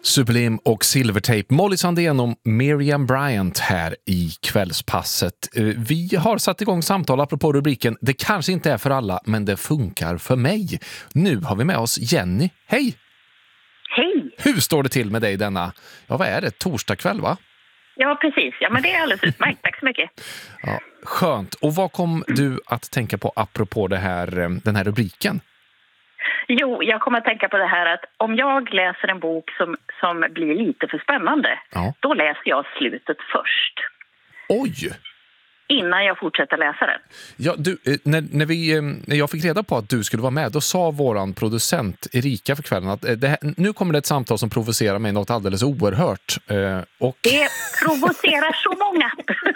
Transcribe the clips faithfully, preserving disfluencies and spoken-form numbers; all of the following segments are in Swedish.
Sublime och Silvertape. Molly Sandén och Miriam Bryant här i kvällspasset. Vi har satt igång samtal apropå rubriken Det kanske inte är för alla, men det funkar för mig. Nu har vi med oss Jenny. Hej! Hej! Hur står det till med dig denna, ja vad är det, torsdag kväll va? Ja, precis. Ja, men det är alldeles utmärkt. Tack så mycket. Ja, skönt. Och vad kom du att tänka på apropå det här, den här rubriken? Jo, jag kommer att tänka på det här att om jag läser en bok som, som blir lite för spännande, Ja. då läser jag slutet först. Oj! Innan jag fortsätter läsa den. Ja, du, när, när, vi, när jag fick reda på att du skulle vara med, då sa våran producent Erika för kvällen att det här, nu kommer det ett samtal som provocerar mig något alldeles oerhört. Och... Det provocerar så många.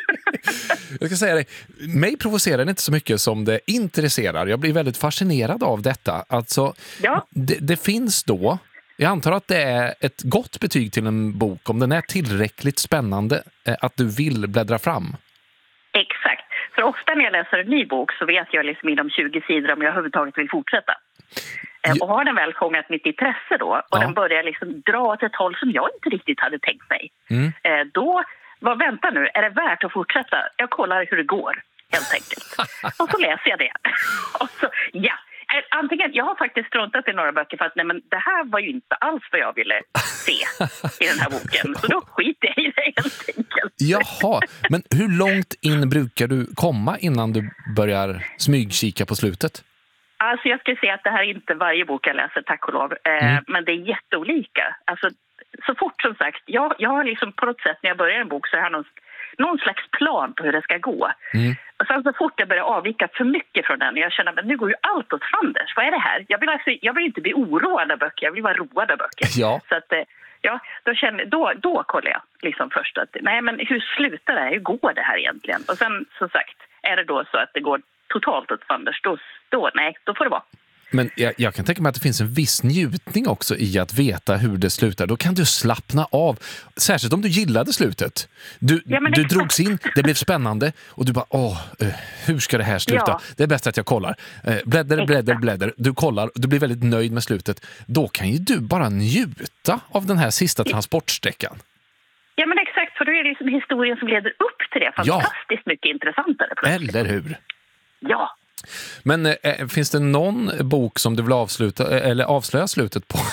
Jag ska säga det, mig provocerar det inte så mycket som det intresserar. Jag blir väldigt fascinerad av detta. Alltså, Ja. det, det finns då, jag antar att det är ett gott betyg till en bok om den är tillräckligt spännande att du vill bläddra fram. Exakt. För ofta när jag läser en ny bok så vet jag liksom inom tjugo sidor om jag överhuvudtaget vill fortsätta. Ja. Och har den väl fångat mitt intresse då och ja. den börjar liksom dra åt ett håll som jag inte riktigt hade tänkt mig. Mm. Då, vad vänta nu, är det värt att fortsätta? Jag kollar hur det går, helt enkelt. Och så läser jag det. Och så, ja. Antingen, jag har faktiskt struntat i några böcker för att nej, men det här var ju inte alls vad jag ville se i den här boken. Så då skiter jag i det helt enkelt. Jaha, men hur långt in brukar du komma innan du börjar smygkika på slutet? Alltså jag skulle säga att det här är inte varje bok jag läser, tack och lov. Eh, mm. Men det är jätteolika. Alltså så fort som sagt, jag, jag har liksom på något sätt när jag börjar en bok så har jag någon, någon slags plan på hur det ska gå. Mm. Och sen så fort jag börjar avvika för mycket från den, jag känner att nu går ju allt åt fanders. Vad är det här? Jag vill, alltså, jag vill inte bli oroad av böcker, jag vill vara road av böcker. Ja. Så att, ja, då, känner, då, då kollar jag liksom först att, nej men hur slutar det här? Hur går det här egentligen? Och sen som sagt, är det då så att det går totalt åt fanders, då, då, nej, då får det vara. Men jag, jag kan tänka mig att det finns en viss njutning också i att veta hur det slutar. Då kan du slappna av. Särskilt om du gillade slutet. Du, ja, du drogs in, det blev spännande och du bara, åh, hur ska det här sluta? Ja. Det är bäst att jag kollar. Bläddar, bläddar, bläddar. Du kollar och du blir väldigt nöjd med slutet. Då kan ju du bara njuta av den här sista transportsträckan. Ja, men exakt. För då är det liksom historien som leder upp till det. Fantastiskt ja. mycket intressantare. Plötsligt. Eller hur? Ja. Men äh, finns det någon bok som du vill avsluta eller avslöja slutet på?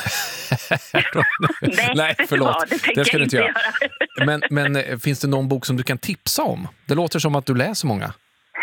Nej, Nej, förlåt. Ja, det, det ska du inte göra. göra. men, men äh, finns det någon bok som du kan tipsa om? Det låter som att du läser många.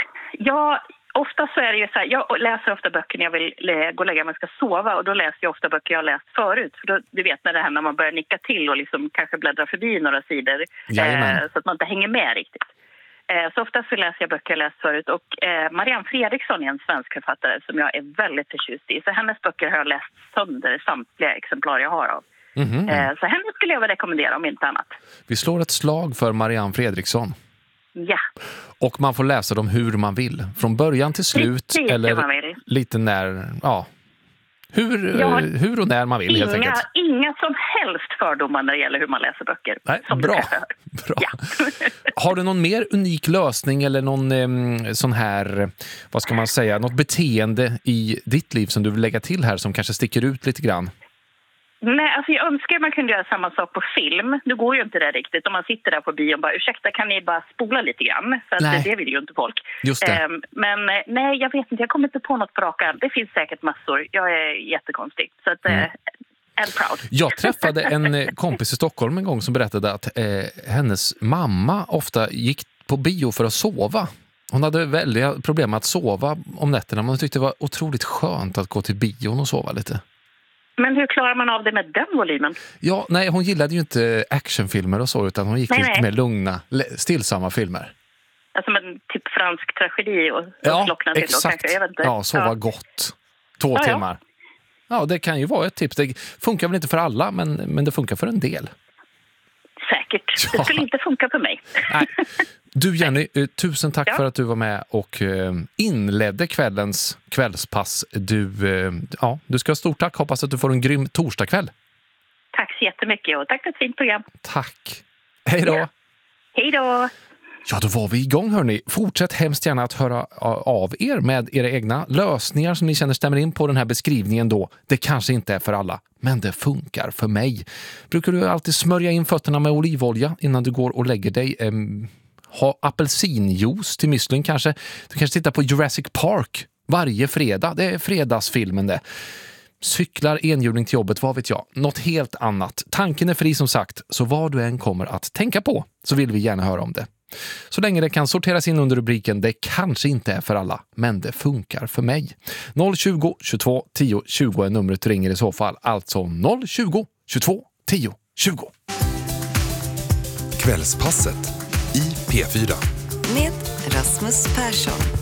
Ja, ofta så är det ju så här, jag läser ofta böcker när jag vill gå och lägga mig ska sova och då läser jag ofta böcker jag har läst förut. För då, du vet när det här när man börjar nicka till och liksom kanske bläddra förbi några sidor eh, så att man inte hänger med riktigt. Så ofta så läser jag böcker jag läst förut och eh, Marianne Fredriksson är en svensk författare som jag är väldigt förtjust i. Så hennes böcker har jag läst sönder samtliga exemplar jag har av. Mm-hmm. Eh, så henne skulle jag väl rekommendera om inte annat. Vi slår ett slag för Marianne Fredriksson. Ja. Och man får läsa dem hur man vill. Från början till slut. Precis, eller lite när, ja... Hur, ja, hur och när man vill inga, helt enkelt. Inga som helst fördomar när det gäller hur man läser böcker. Nej, bra. bra. Ja. Har du någon mer unik lösning eller någon eh, sån här, vad ska man säga, något beteende i ditt liv som du vill lägga till här som kanske sticker ut lite grann? Nej, alltså jag önskar att man kunde göra samma sak på film. Nu går ju inte det riktigt. Om man sitter där på bio och bara, ursäkta, kan ni bara spola lite grann? För att det vill ju inte folk. Just det. Um, men nej, jag vet inte. Jag kommer inte på något på rak arm. Det finns säkert massor. Jag är jättekonstig. Så att, mm. uh, I'm proud. Jag träffade en kompis i Stockholm en gång som berättade att eh, hennes mamma ofta gick på bio för att sova. Hon hade väldiga problem med att sova om nätterna. Men hon tyckte det var otroligt skönt att gå till bion och sova lite. Men hur klarar man av det med den volymen? Ja, nej, hon gillade ju inte actionfilmer och så, utan hon gick nej, lite nej. mer lugna, stillsamma filmer. Alltså med typ fransk tragedi och, och ja, slockna till exakt. Då, kanske, jag vet inte. Ja, sova ja. gott. Två ja, timmar. Ja. ja, det kan ju vara ett tips. Det funkar väl inte för alla, men, men det funkar för en del. Säkert. Ja. Det skulle inte funka för mig. Nej. Du Jenny, tusen tack ja. för att du var med och inledde kvällens kvällspass. Du, ja, du ska ha stort tack. Hoppas att du får en grym torsdagkväll. Tack så jättemycket och tack för ett fint program. Tack. Hej då. Ja. Hej då. Ja, då var vi igång hörni. Fortsätt hemskt gärna att höra av er med era egna lösningar som ni känner stämmer in på den här beskrivningen då. Det kanske inte är för alla, men det funkar för mig. Brukar du alltid smörja in fötterna med olivolja innan du går och lägger dig? Ehm, ha apelsinjuice till müslin kanske? Du kanske tittar på Jurassic Park varje fredag. Det är fredagsfilmen det. Cyklar enhjuling till jobbet, vad vet jag. Något helt annat. Tanken är fri som sagt, så vad du än kommer att tänka på så vill vi gärna höra om det. Så länge det kan sorteras in under rubriken det kanske inte är för alla, men det funkar för mig. noll tjugo, tjugotvå, tio, tjugo är numret du ringer i så fall. Alltså noll tjugo, tjugotvå, tio, tjugo. Kvällspasset i P fyra. Med Rasmus Persson.